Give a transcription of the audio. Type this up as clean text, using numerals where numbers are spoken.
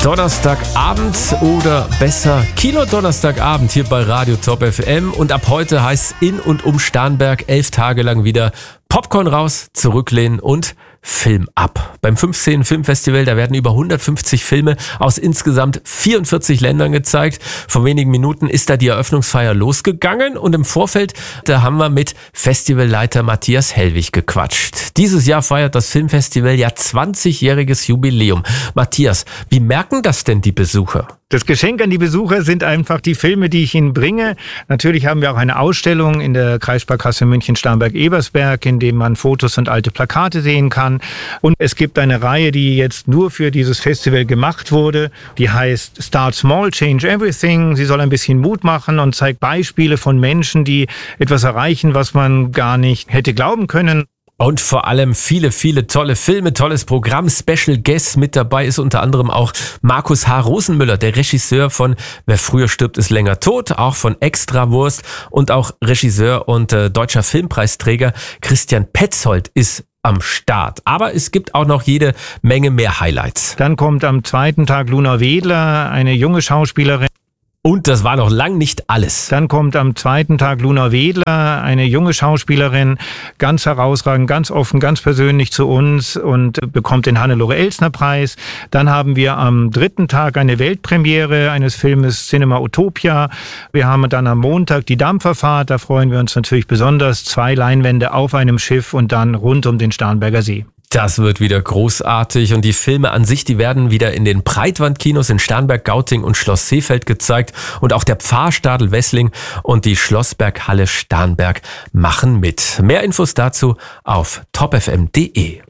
Donnerstagabend oder besser Kino-Donnerstagabend hier bei Radio Top FM. Und ab heute heißt es in und um Starnberg 11 Tage lang wieder Popcorn raus, zurücklehnen und Film ab. Beim 15. Filmfestival, da werden über 150 Filme aus insgesamt 44 Ländern gezeigt. Vor wenigen Minuten ist da die Eröffnungsfeier losgegangen und im Vorfeld, da haben wir mit Festivalleiter Matthias Hellwig gequatscht. Dieses Jahr feiert das Filmfestival ja 20-jähriges Jubiläum. Matthias, wie merken das denn die Besucher? Das Geschenk an die Besucher sind einfach die Filme, die ich ihnen bringe. Natürlich haben wir auch eine Ausstellung in der Kreissparkasse München-Starnberg-Ebersberg, in dem man Fotos und alte Plakate sehen kann. Und es gibt eine Reihe, die jetzt nur für dieses Festival gemacht wurde. Die heißt Start Small, Change Everything. Sie soll ein bisschen Mut machen und zeigt Beispiele von Menschen, die etwas erreichen, was man gar nicht hätte glauben können. Und vor allem viele, viele tolle Filme, tolles Programm, Special Guest mit dabei ist unter anderem auch Markus H. Rosenmüller, der Regisseur von Wer früher stirbt, ist länger tot, auch von Extrawurst und auch Regisseur und deutscher Filmpreisträger Christian Petzold ist am Start. Aber es gibt auch noch jede Menge mehr Highlights. Dann kommt am zweiten Tag Luna Wedler, eine junge Schauspielerin. Und das war noch lang nicht alles. Dann kommt am zweiten Tag Luna Wedler, eine junge Schauspielerin, ganz herausragend, ganz offen, ganz persönlich zu uns und bekommt den Hannelore-Elsner-Preis. Dann haben wir am dritten Tag eine Weltpremiere eines Filmes Cinema Utopia. Wir haben dann am Montag die Dampferfahrt, da freuen wir uns natürlich besonders. 2 Leinwände auf einem Schiff und dann rund um den Starnberger See. Das wird wieder großartig und die Filme an sich, die werden wieder in den Breitwandkinos in Starnberg, Gauting und Schloss Seefeld gezeigt und auch der Pfarrstadel Wessling und die Schlossberghalle Starnberg machen mit. Mehr Infos dazu auf topfm.de.